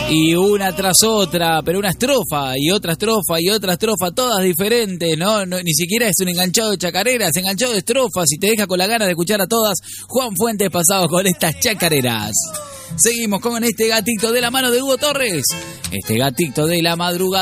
Y una tras otra, pero una estrofa y otra estrofa y otra estrofa, todas diferentes, ¿no? Ni siquiera es un enganchado de chacareras, enganchado de estrofas y te deja con la gana de escuchar a todas. Juan Fuentes pasado con estas chacareras. Seguimos con este gatito de la mano de Hugo Torres. Este gatito de la madrugada.